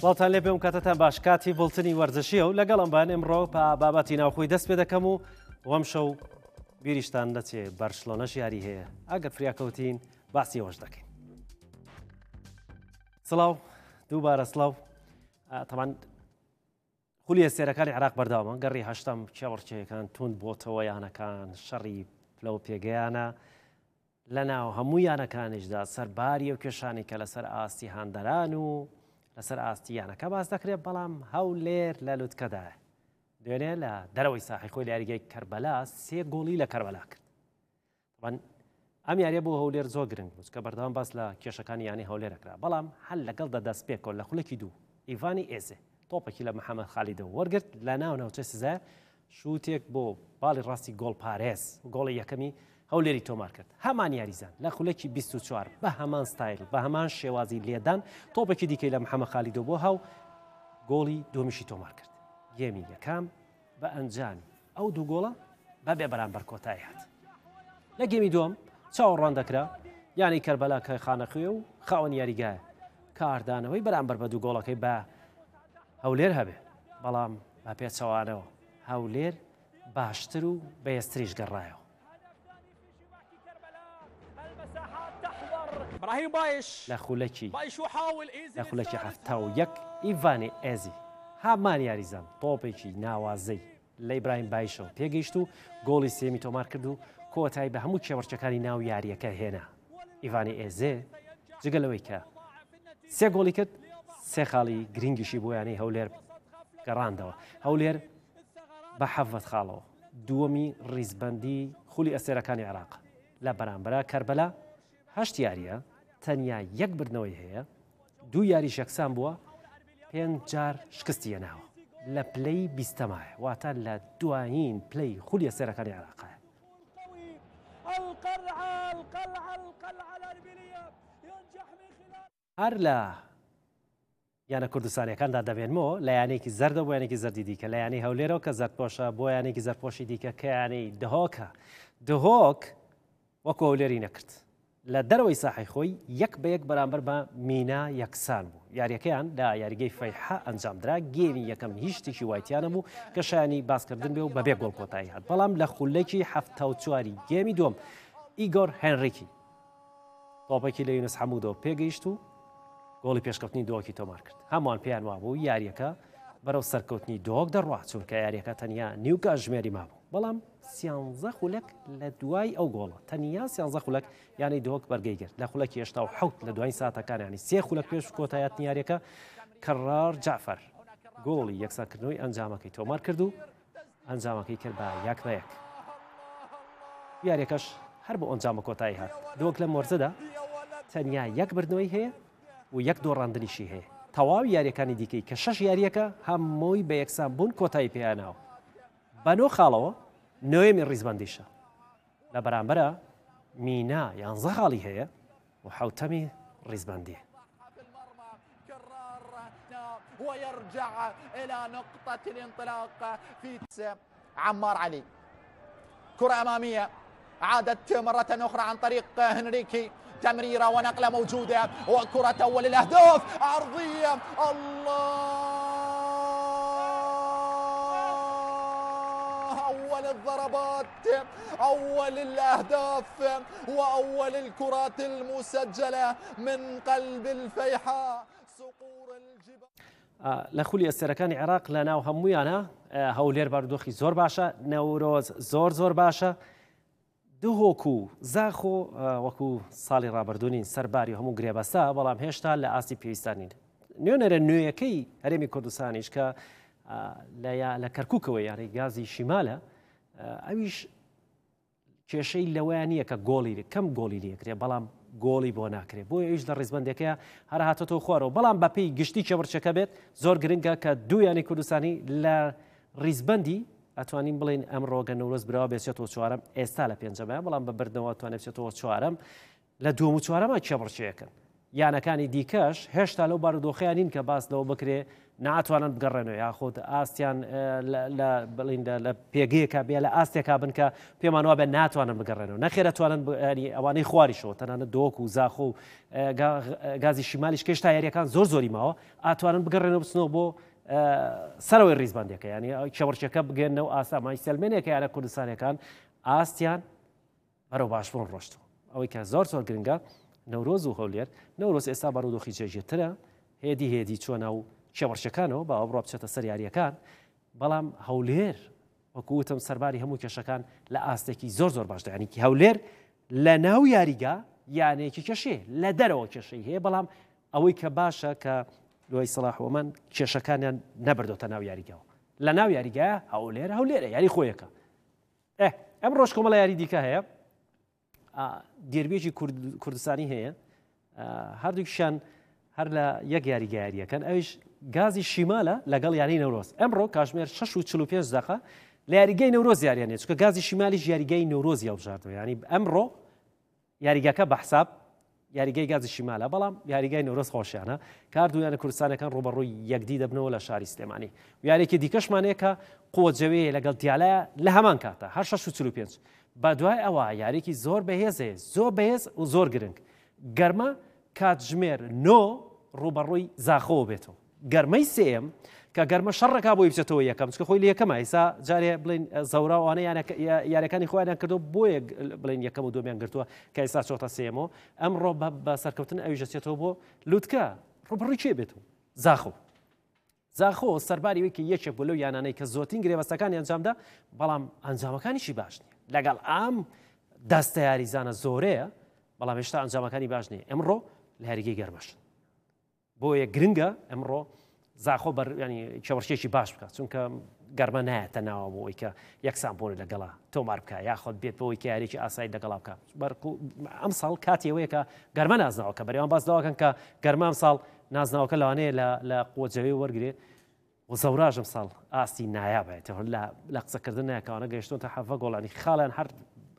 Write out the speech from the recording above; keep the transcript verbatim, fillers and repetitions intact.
باڵتان لێ بێم کاتتان باش کاتی بڵتنی وەرزشیە و لەگەڵم بان ئەمڕۆ بابەتی ناوخۆی دەست پێ دەکەم و وەم شەو بیریشتان دەچێ بەرشلۆنەش یاری هەیە ئەگەر فریاکەوتین باسی ئەوەش دەکەین. سڵاو دووبارە سڵاو. تەمان خولیە سێرەکانی عێراق بەرداوامە گەڕی هەشتم کێوەڕچەیەکان توند بۆتەوە یانەکان شەڕی پلە و پێگەیانە لە ناو هەموو یانەکانیشدا سەرباری و کێشانی کە لەسەر ئاستی هاندەران و لەسەر ئاستی یانەکە باس دەکرێت بەڵام هەولێر لە لوتکەدایە. دوێنێ لە دەرەوەی ساحی خۆی لە یاریگەی کەربەلا سێ گۆڵی لە کەربەلا کرد. ئەم یاریە بۆ هەولێر زۆر گرنگ بوو کە بەردەوام باس لە کێشەکانی یانی هەولێرەکرا بەڵام هەل لەگەڵ دەدەست پێکۆ لە خولەکی دوو ئیڤانی ئێزێ تۆپێکی لە محەممەد خالیدەوە وەرگرت لە ناو ناوچە سزای شووتێک بۆ باڵی ڕاستی گۆڵ پارێز گۆڵی یەکەمی هەولێری تۆمار کرد. هەمان یاریزان لە خولەکی بیست و چوار بە هەمان ستایل بە هەمان شێوازی لێدان تۆپێکی دیکەی لە محەممەد خالیدەوە بۆ هاو گۆڵی دومیشی تۆمار کرد. گێمی یەکام بە ئەنجامی ئەو دوو گۆڵە بە بێ بەرامبەر کۆتایی هات. لە گێمی دووەم چاوەڕوان دەکرا یانی کەربەلا کە خانەخوێ و خاوەن یاریگایە کاردانەوەی بەرامبەر بە دوو گۆڵەکەی بە هەولێر هەبێ بەڵام بە پێچەوانەوە هەولێر باشتر و بەهێزتریش گەڕایەوە. ابراهيم بايش لە خولەکی بايش وحاول ايزي لە خولەکی هەفتا و یەک ئیڤانی ئێزی هامان یاریزان تۆپێکی ناوازەی لە ئیبراهیم بایشەوە پێگەیشت و گۆڵی سێمی تۆمار کرد و کۆتایی بە هەموو کێوەرچەکانی ناو یاریەکە هێنا. ئیڤانی ئێزێ جگەلەوەی کە سێ گۆڵی کرد سێ خاڵی گرنگیشی بۆ یانەی هەولێر گەڕاندەوە. هەولێر بە حەڤەت خاڵەوە دووەمی ڕیزبەندی خولی ئەسێرەکانی عێراق لە بەرامبەرە کەربەلا هەشت یاریە تەنیا یەک بردنەوەی هەیە دوو یاریش یەکسان بووە پێنج جار شکستی هێناوە لە پلەی بیستەمایە واتە لە دوایین پلەی خولی ئەسێرەکانی عێراقایە. هەر لە یانە کوردستانیەکاندا دەبێنمەوە لە یانێکی زەردە بۆ یانێکی زەردی دیکە لە یانی هەولێرەوە کە زەردپۆشە بۆ یانێکی زەرپۆشی دیکە کە یانەی دهۆکە. دهۆک وەکو هەولێری نەکرد لە دەرەوەی ساحی خۆی یەک بە یەک بەرامبەر بە مینا یەکسان بوو. یاریەکەیان لە یاریگەی فەیحە ئەنجامدرا گێمی یەکەم هیچ شتێکی وایتیانە بوو کە شایانی باسکردن بێ و بەبێ گۆڵ کۆتایی هات بەڵام لە خولەکی هەفتە و چواری گێمی دووەم ئیگۆر هێنریکی تۆپێکی لە یونس حەموودەوە پێگەیشت و گۆڵی پێشکەوتنی دۆکی تۆمار کرد. هەمووان پێیان وابوو یاریەکە بەرەو سەرکەوتنی دۆک دەڕوا چونکە یاریەکە تەنیا نیوکە ژمێری مابوو بەڵام سیانزە خولەک لە دوای ئەو گۆڵە تەنیا سیانزە خولەک یانی دۆک بەرگەی گرت لە خولەکی هێشتا و حەوت لە دوای ساتەکانیانی سێ خولەک پێش کۆتایەتی یاریەکە کەڕار جعفەر گۆڵی یەکسانکردنەوەی ئەنجامەکەی تۆمار کرد و ئەنجامەکەی کرد بە یەک بە یەک. یاریەکەش هەر بۆ ئەنجامە کۆتایی هات. دۆک لە مۆرزەدا تەنیا یەک بردنەوەی هەیە و یەک دۆڕاندنیشی هەیە. تەواوی یاریەکانی دیکەی کە شەش یاریەکە هەمووی بە یەکسان بوون کۆتایی پێیاناوە. بە نۆ خاڵەوە نوێمی ڕیزبەندیشە لە بەرامبەرە مینا یانزە خاڵی هەیە و حوتەمی ڕیزبەندی. ويرجع إلى نقطة الانطلاق في عمار علي. كرة أمامية عادت مرة أخرى عن طريق هنريكي تمريرة ونقلة موجودة وكرة أول الأهداف عرضية الله أول الضربات أول الأهداف وأول الكرات المسجلة من قلب الفيحاء صقور الجبال. لە خولی ئەسێرەکانی عێراق لە ناو هەموویانە هەولێر بارودۆخی زۆر باشە نەورۆز زۆر زۆر باشە دهۆک و زاخۆ وەکو ساڵی ڕابردوونین سەرباری هەموو گرێبەستا بەڵام هێشتا لە ئاستی پێویستانین. نوێنەرە نوێیەکەی هەرێمی کوردستانیش کە لە کەرکووکەوە یاری گازی شیمالە ئەویش کێشەی لەوەیان نییە کە گۆڵی کەم گۆڵی لێکرێ بەڵام گۆڵی بۆ ناکرێت بۆ ئەویش لە ڕیزبەندەکەیە هەر هاتەوە خوارەوە بەڵام بەپێی گشتی کێوەرچەکە بێت زۆر گرنگە کە دوویانی کوردستانی لە ڕیزبەندی ئەتوانین بڵین ئەم ڕۆگە نەورۆز برەوە بێچێتەوە چوارەم ئێستا لە پێنجەمە بەڵام بە بردنەوە توانێت بچێتەوە چوارەم لە دووەم و چوارەمە کێوەڕچەیەکەن. یانەکانی دیکەش هێشتا لەو بارودۆخیانین کە باس لەوە بکرێ ناتوانن بگەڕێنەوە یاخود ئاستیان بڵین لە پێگەیەکە بێ لە ئاستێکا بن کە پێمان وابێ ناتوانن بگەڕێنەوە نەخێرە توانن ئەوانەی خواریشەوە تەنانەت دۆک و زاخۆ و گازی شیمالیش کێشتا یاریەکان زۆر زۆری ماوە ئاتوانن بگەڕێنەوە بچنەوە بۆ سەرەوەی ڕیزبندەکە ینی چەوەرچەکە بگەێنەوە ئاسامای سلمێنێکە یانە کوردستانەکان ئاستیان بەرەو باشبوون ڕۆشتەوە ئەوەی کە زۆر زۆر گرنگە نەورۆز و هەولێر نەورۆز ئێستا بەڕوودۆخی جێژێترە هێدی هێدی چۆنە و چێوەڕچەکانەوە بە ئەو بڕۆ بچێتە سەر یاریەکان بەڵام هەولێر وەکووتم سەرباری هەموو کێشەکان لە ئاستێکی زۆر زۆر باشدا ینیکی هەولێر لە ناو یاریگا یانێکی کێشێ لە دەرەوە کێشەی هەیە بەڵام ئەوەی کە باشە کە دوای سەلاحوەمان کێشەکانیان نەبردۆتە ناو یاریگاوە لە ناو یاریگایە هەولێر هەولێرە یاری خۆیەکە ئەم ڕۆژ کۆمەڵە یاری دیکە هەیە دیێربێکی کوردستانی هەیە هەردووکیشان هەر لە یەک یاریگایریەکەن ئەوش گازی شیمالە لەگەڵ یانی نەورۆز ئەمڕۆ کاتژمێر شەش و چل و پێنج دقە لە یاریگای نەورۆز یاریانێت چکە گازی شیمالیش یاریگای نەورۆز هەڵبژاردەوە ینی ئەمڕۆ یاریگاکە بە حساب یاریگای گازی شیمالە بەڵام یاریگای نەورۆز خۆشیانە کاردویانە کوردستانەکان ڕۆبەڕووی یەکدی دەبنەوە لە شاری سلێمانی و یارێکی دیکەشمانەیە کە قووەجەوەیە لەگەڵ دیالایە لە هەمان کاتە هەر شەش و چل و پێنج بە دوای ئەوە یاریکی زۆر بەهێز هەیە زۆر بەهێز و زۆر گرنگ گەرمە کاتژمێر نۆ ڕوبەڕووی زاخەوە بێتەوە گەرمەی سێم کە گەرمە شەڕەکە بۆی بچێتەوە یەکەم چکە خۆی لە یەکەمە ئێستا جارێ بڵین زەوراوانە یاریەکانی خۆیان کردو بۆیە بڵین یەکەم و دۆمیان گرتووە کە ئێستا چۆتە سێمەوە ئەمڕۆ بە سەرکەوتن ئەوی دەچێتەوە بۆ لووتکە ڕوبەڕووی کێ بێتەوە زاخۆ زاخۆ سەرباریەوەی کە یەکێک بۆ لەو یانانەی کە زۆرترین گرێبەستەکانی ئەنجامدا بەڵام ئەنجامەکانیشی باش نییە لەگەڵ ئام دەستە یاریزانە زۆرەیە بەڵام هێشتا ئەنجامەکانی باش نییە ئەمڕۆ لە هەرگی گەرمەش بۆیە گرنگە ئەمڕۆ زاخۆ ینی چاوەڕچێکی باش بکات چونکە گەرمە نایەتە ناوە بۆەوەی کە یەکسان بۆی لەگەڵا تۆمار بکە یاخۆت بێت بەوەی کە یاریی ئاسایی لەگەڵا بکە ئەم ساڵ کاتێوەیە کە گەرمە نازناوە کە بەرەوان باس داواکەن کە گەرمام ساڵ نازناوەکە لەوانەیە لە قووەجەوەی وەرگێت و زەوراژم ساڵ ئاستی نایابێتەوە لە قسەکردن ناکەوانە گەیشتۆتە حەفە گۆڵانی خاڵیان هەر